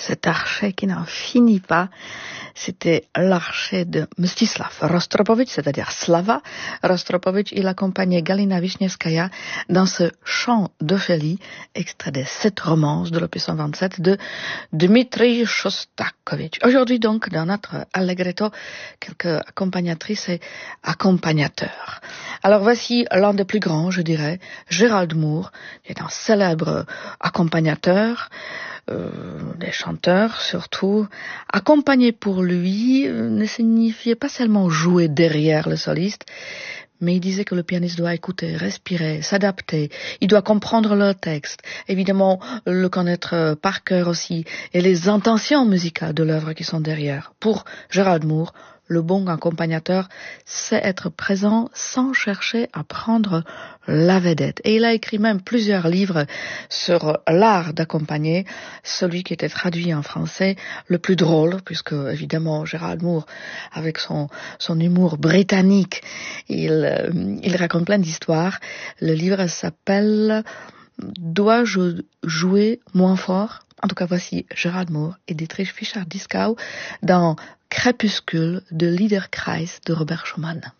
cet archet qui n'en finit pas. C'était l'archet de Mstislav Rostropovitch, c'est-à-dire Slava Rostropovitch. Il accompagnait Galina Vishnevskaya dans ce chant d'Ophélie, extrait des 7 romances de l'opus 127 de Dmitri Shostakovich. Aujourd'hui donc, dans notre Allegretto, quelques accompagnatrices et accompagnateurs. Alors voici l'un des plus grands, je dirais, Gérald Moore, qui est un célèbre accompagnateur, des chanteurs surtout. Accompagner pour lui ne signifiait pas seulement jouer derrière le soliste, mais il disait que le pianiste doit écouter, respirer, s'adapter. Il doit comprendre le texte, évidemment le connaître par cœur aussi, et les intentions musicales de l'œuvre qui sont derrière. Pour Gérald Moore, le bon accompagnateur sait être présent sans chercher à prendre la vedette. Et il a écrit même plusieurs livres sur l'art d'accompagner, celui qui était traduit en français, le plus drôle, puisque évidemment Gérald Moore, avec son humour britannique, il raconte plein d'histoires. Le livre s'appelle « Dois-je jouer moins fort ?» En tout cas, voici Gérald Moore et Dietrich Fischer-Dieskau dans Crépuscule de Liederkreis de Robert Schumann.